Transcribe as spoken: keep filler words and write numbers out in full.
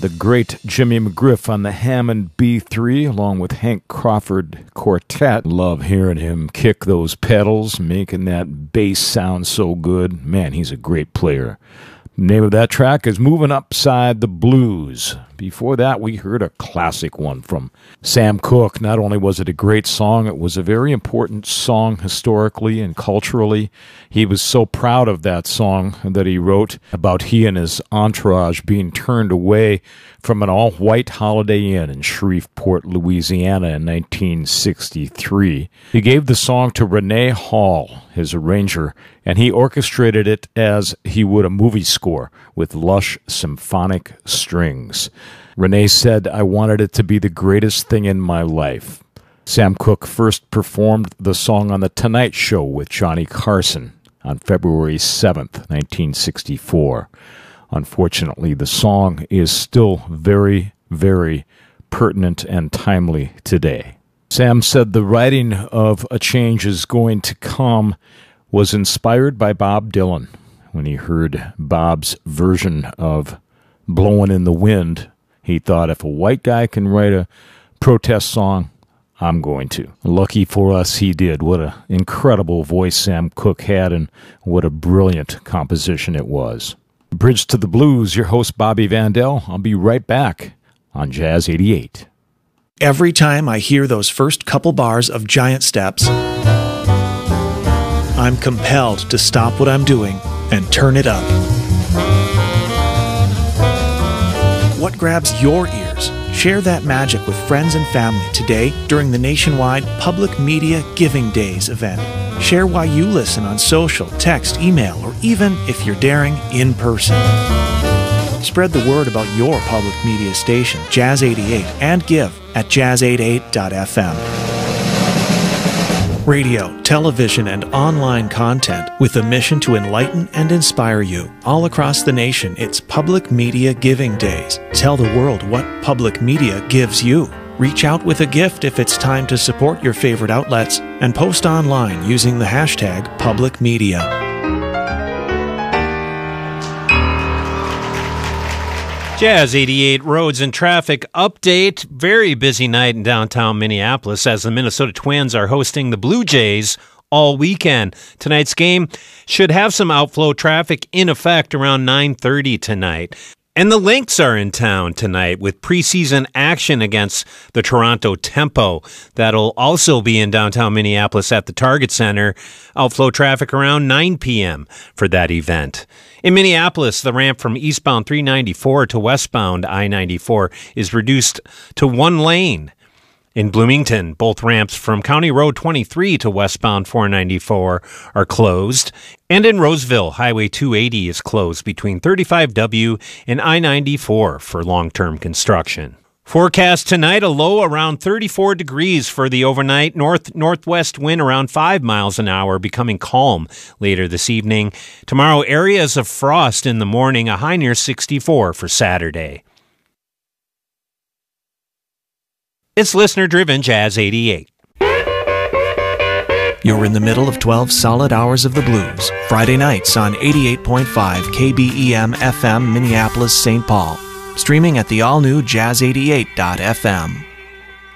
the great Jimmy McGriff on the Hammond B three, along with Hank Crawford Quartet. Love hearing him kick those pedals, making that bass sound so good. Man, he's a great player. Name of that track is Moving Upside the Blues. Before that, we heard a classic one from Sam Cooke. Not only was it a great song, it was a very important song historically and culturally. He was so proud of that song that he wrote about he and his entourage being turned away from an all-white Holiday Inn in Shreveport, Louisiana in nineteen sixty-three. He gave the song to Renee Hall, his arranger, and he orchestrated it as he would a movie score with lush symphonic strings. Renee said, "I wanted it to be the greatest thing in my life." Sam Cooke first performed the song on The Tonight Show with Johnny Carson on February seventh, nineteen sixty-four. Unfortunately, the song is still very, very pertinent and timely today. Sam said the writing of A Change Is Going to Come was inspired by Bob Dylan. When he heard Bob's version of Blowin' in the Wind, he thought, if a white guy can write a protest song, I'm going to. Lucky for us, he did. What an incredible voice Sam Cooke had, and what a brilliant composition it was. Bridge to the Blues, your host Bobby Vandell. I'll be right back on Jazz eighty-eight. Every time I hear those first couple bars of Giant Steps, I'm compelled to stop what I'm doing and turn it up. What grabs your ears? Share that magic with friends and family today during the nationwide Public Media Giving Days event. Share why you listen on social, text, email, or even, if you're daring, in person. Spread the word about your public media station, Jazz eighty-eight, and give at jazz eighty-eight dot f m. Radio, television, and online content with a mission to enlighten and inspire you. All across the nation, it's Public Media Giving Days. Tell the world what public media gives you. Reach out with a gift if it's time to support your favorite outlets, and post online using the hashtag Public Media. Jazz eighty-eight roads and traffic update. Very busy night in downtown Minneapolis as the Minnesota Twins are hosting the Blue Jays all weekend. Tonight's game should have some outflow traffic in effect around nine thirty tonight. And the Lynx are in town tonight with preseason action against the Toronto Tempo. That'll also be in downtown Minneapolis at the Target Center. Outflow traffic around nine p.m. for that event. In Minneapolis, the ramp from eastbound three ninety-four to westbound I ninety-four is reduced to one lane. In Bloomington, both ramps from County Road twenty-three to westbound four ninety-four are closed. And in Roseville, Highway two eighty is closed between thirty-five W and I ninety-four for long-term construction. Forecast tonight, a low around thirty-four degrees for the overnight. North-northwest wind around five miles an hour, becoming calm later this evening. Tomorrow, areas of frost in the morning, a high near sixty-four for Saturday. It's listener-driven Jazz eighty-eight. You're in the middle of twelve solid hours of the blues. Friday nights on eighty-eight point five K B E M F M Minneapolis, Saint Paul. Streaming at the all-new jazz eighty-eight dot f m.